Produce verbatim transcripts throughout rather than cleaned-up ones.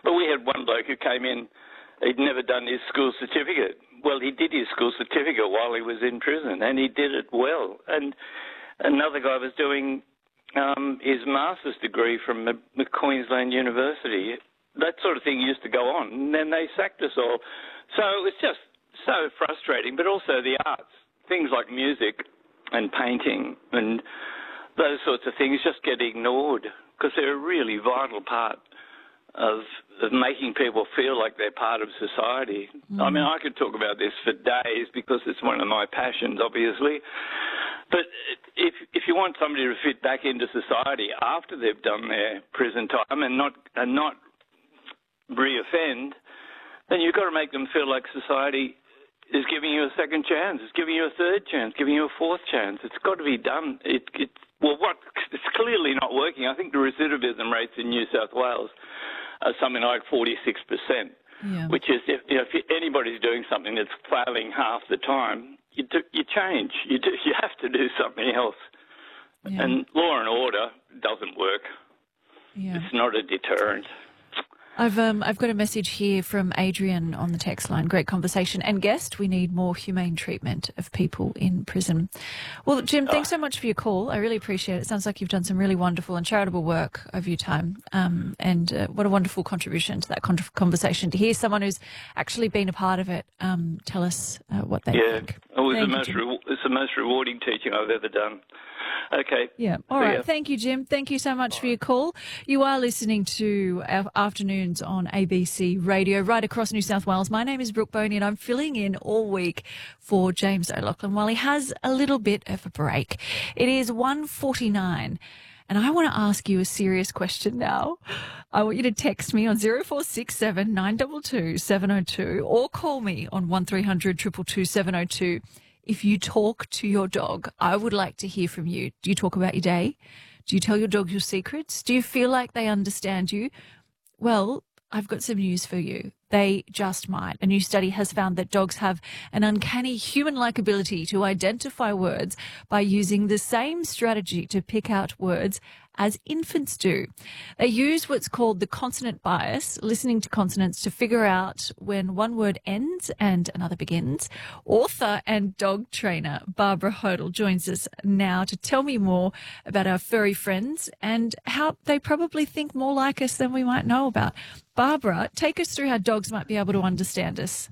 But we had one bloke who came in, he'd never done his school certificate. Well, he did his school certificate while he was in prison, and he did it well. And another guy was doing um, his master's degree from the Queensland University. That sort of thing used to go on, and then they sacked us all. So it was just so frustrating, but also the arts, things like music and painting and those sorts of things just get ignored because they're a really vital part of, of making people feel like they're part of society. Mm. I mean, I could talk about this for days because it's one of my passions, obviously. But if if you want somebody to fit back into society after they've done their prison time and not and not reoffend, then you've got to make them feel like society is giving you a second chance, it's giving you a third chance, giving you a fourth chance. It's got to be done. It, it, well, what it's clearly not working. I think the recidivism rates in New South Wales are something like forty-six percent, yeah. which is if, you know, if anybody's doing something that's failing half the time, you do, you change. You do. You have to do something else. Yeah. And law and order doesn't work. Yeah. It's not a deterrent. I've um I've got a message here from Adrian on the text line. Great conversation. And guest, we need more humane treatment of people in prison. Well, Jim, thanks so much for your call. I really appreciate it. It sounds like you've done some really wonderful and charitable work over your time. Um, and uh, what a wonderful contribution to that con- conversation to hear someone who's actually been a part of it um, tell us uh, what they yeah. think. Yeah, it was Thank the most you, re- it's the most rewarding teaching I've ever done. Okay. Yeah. All right. Yeah. Thank you, Jim. Thank you so much All for your call. You are listening to our afternoons on A B C Radio right across New South Wales. My name is Brooke Boney and I'm filling in all week for James O'Loughlin while he has a little bit of a break. It is one forty-nine and I want to ask you a serious question now. I want you to text me on zero four six seven nine two two seven zero two or call me on one three hundred two two two seven zero two. If you talk to your dog, I would like to hear from you. Do you talk about your day? Do you tell your dog your secrets? Do you feel like they understand you? Well, I've got some news for you. They just might. A new study has found that dogs have an uncanny human-like ability to identify words by using the same strategy to pick out words as infants do. They use what's called the consonant bias, listening to consonants to figure out when one word ends and another begins. Author and dog trainer Barbara Hodel joins us now to tell me more about our furry friends and how they probably think more like us than we might know about. Barbara, take us through how dogs might be able to understand us.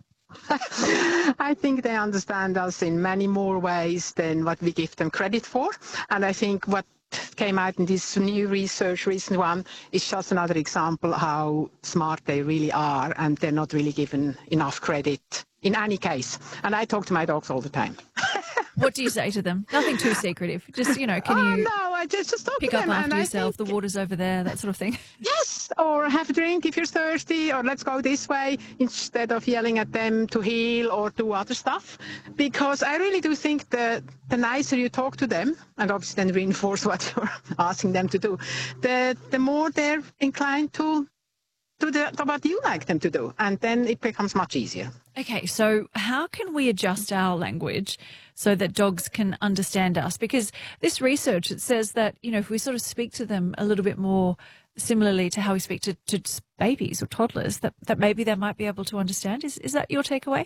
I think they understand us in many more ways than what we give them credit for. And I think what came out in this new research, recent one, is just another example how smart they really are, and they're not really given enough credit in any case. And I talk to my dogs all the time. What do you say to them? Nothing too secretive. Just, you know, can oh, you no, I just, just talk pick to up them, after and yourself, think, the water's over there, that sort of thing? Yes, or have a drink if you're thirsty, or let's go this way, instead of yelling at them to heel or do other stuff. Because I really do think that the nicer you talk to them, and obviously then reinforce what you're asking them to do, the, the more they're inclined to do the, what you like them to do. And then it becomes much easier. Okay, so how can we adjust our language so that dogs can understand us? Because this research, it says that, you know, if we sort of speak to them a little bit more similarly to how we speak to, to babies or toddlers, that, that maybe they might be able to understand. Is, is that your takeaway?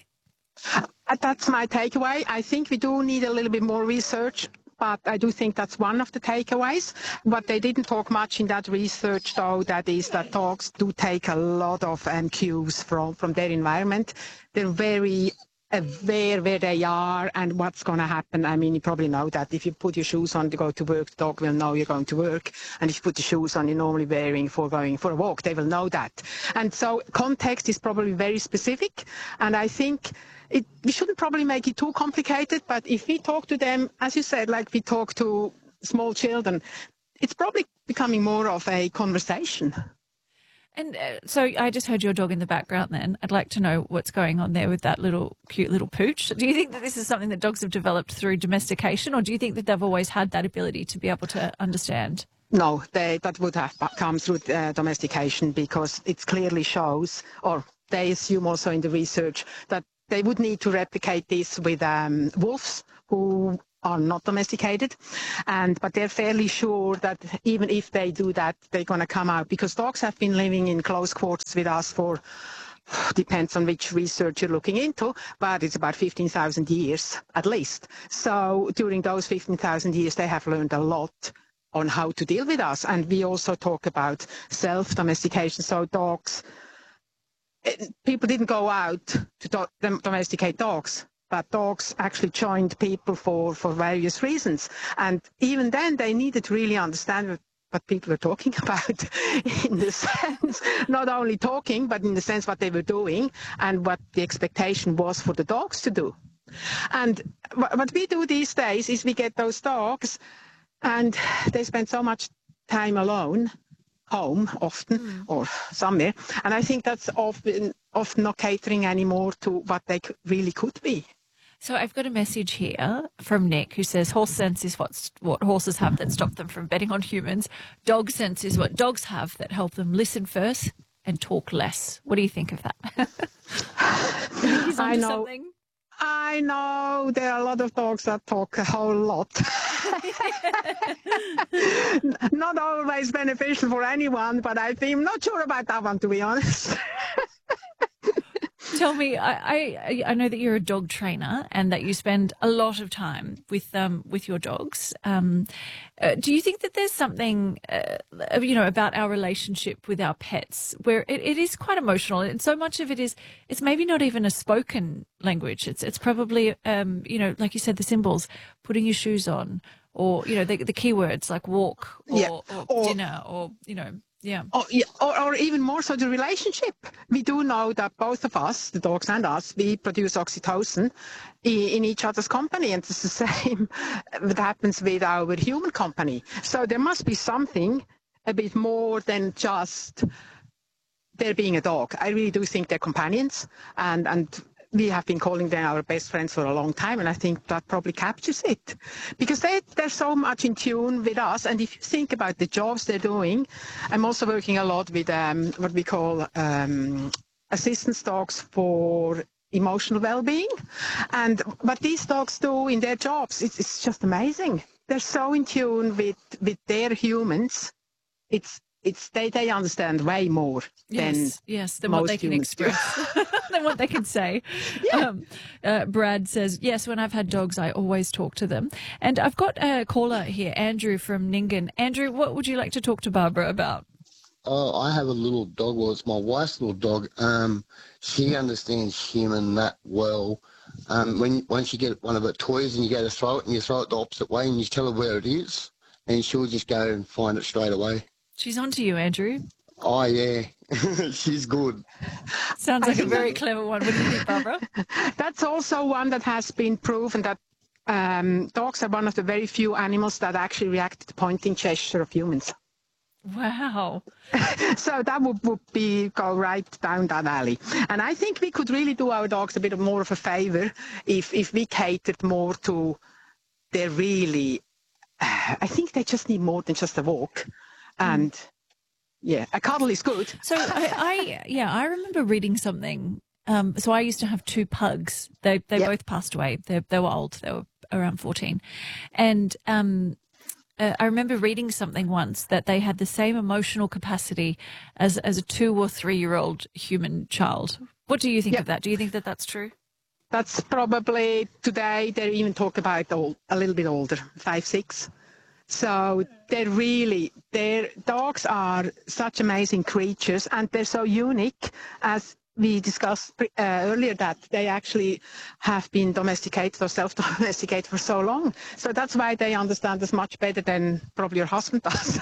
That's my takeaway. I think we do need a little bit more research, but I do think that's one of the takeaways. What they didn't talk much in that research, though, that is that dogs do take a lot of um, cues from, from their environment. They're very aware where they are and what's going to happen. I mean, you probably know that if you put your shoes on to go to work, the dog will know you're going to work. And if you put the shoes on you're normally wearing for going for a walk, they will know that. And so context is probably very specific. And I think It, we shouldn't probably make it too complicated, but if we talk to them, as you said, like we talk to small children, it's probably becoming more of a conversation. And uh, so I just heard your dog in the background then. I'd like to know what's going on there with that little cute little pooch. Do you think that this is something that dogs have developed through domestication, or do you think that they've always had that ability to be able to understand? No, they, that would have come through uh, domestication, because it clearly shows, or they assume also in the research, that they would need to replicate this with um, wolves who are not domesticated, and but they're fairly sure that even if they do that, they're going to come out, because dogs have been living in close quarters with us for, depends on which research you're looking into, but it's about fifteen thousand years at least. So during those fifteen thousand years, they have learned a lot on how to deal with us. And we also talk about self-domestication. So dogs, people didn't go out to do- domesticate dogs, but dogs actually joined people for, for various reasons. And even then, they needed to really understand what, what people were talking about, in the sense, not only talking, but in the sense what they were doing and what the expectation was for the dogs to do. And what we do these days is we get those dogs, and they spend so much time alone, home often, mm. or somewhere. And I think that's often, often not catering anymore to what they really could be. So I've got a message here from Nick who says horse sense is what's, what horses have that stop them from betting on humans. Dog sense is what dogs have that help them listen first and talk less. What do you think of that? He's I know. Something? I know there are a lot of dogs that talk a whole lot. Not always beneficial for anyone, but I think, I'm not sure about that one, to be honest. Tell me, I, I I know that you're a dog trainer and that you spend a lot of time with um with your dogs. Um, uh, do you think that there's something uh, you know about our relationship with our pets where it, it is quite emotional, and so much of it is it's maybe not even a spoken language. It's it's probably um you know like you said, the symbols, putting your shoes on, or you know the the keywords like walk or, yeah. or, or dinner, or you know. Yeah. Or, yeah, or, or even more so the relationship. We do know that both of us, the dogs and us, we produce oxytocin in, in each other's company, and it's the same that happens with our human company. So there must be something a bit more than just there being a dog. I really do think they're companions, and and we have been calling them our best friends for a long time, and I think that probably captures it, because they, they're so much in tune with us. And if you think about the jobs they're doing, I'm also working a lot with um, what we call um, assistance dogs for emotional well-being. And what these dogs do in their jobs, it's, it's just amazing. They're so in tune with, with their humans. It's It's they, they understand way more than yes, yes, than most what they can humans express, than what they can say. Yeah. Um, uh, Brad says, yes, when I've had dogs, I always talk to them. And I've got a caller here, Andrew from Nyngan. Andrew, what would you like to talk to Barbara about? Oh, I have a little dog. Well, it's my wife's little dog. Um, she understands human that well. Um, when once you get one of her toys and you go to throw it, and you throw it the opposite way, and you tell her where it is, and she'll just go and find it straight away. She's on to you, Andrew. Oh, yeah. She's good. Sounds like a very clever one. What do you think, Barbara? That's also one that has been proven that um, dogs are one of the very few animals that actually react to the pointing gesture of humans. Wow. So that would, would be go right down that alley. And I think we could really do our dogs a bit more of a favor if, if we catered more to their really, uh, I think they just need more than just a walk. And yeah, a cuddle is good. So I, I yeah, I remember reading something. Um, so I used to have two pugs. They they yep. both passed away. They they were old. They were around fourteen, and um, uh, I remember reading something once that they had the same emotional capacity as as a two or three year old human child. What do you think yep. of that? Do you think that that's true? That's probably today. They even talk about old, a little bit older, five, six. So they're really, their dogs are such amazing creatures, and they're so unique, as we discussed uh, earlier, that they actually have been domesticated or self-domesticated for so long. So that's why they understand us much better than probably your husband does.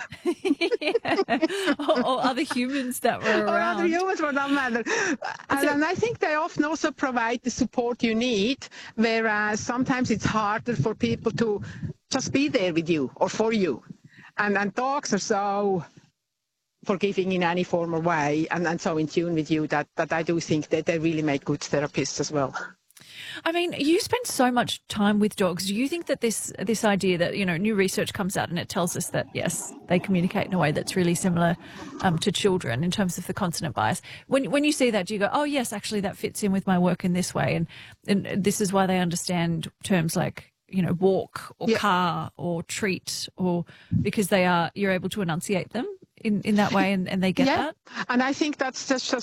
Yeah. or, or other humans that were around. Or other humans, for that matter. And, and I think they often also provide the support you need, whereas sometimes it's harder for people to just be there with you or for you. And, and dogs are so forgiving in any form or way, and, and so in tune with you that, that I do think that they really make good therapists as well. I mean, you spend so much time with dogs. Do you think that this this idea that, you know, new research comes out and it tells us that, yes, they communicate in a way that's really similar um, to children in terms of the consonant bias. When when you see that, do you go, oh, yes, actually that fits in with my work in this way, and, and this is why they understand terms like, you know, walk or Yeah. car or treat, or because they are, you're able to enunciate them in, in that way, and, and they get Yeah, that? and I think that's just, just